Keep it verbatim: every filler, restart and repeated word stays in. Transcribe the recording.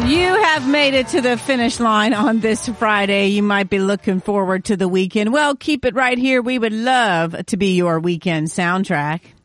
You have made it to the finish line on this Friday. You might be looking forward to the weekend. Well, keep it right here. We would love to be your weekend soundtrack.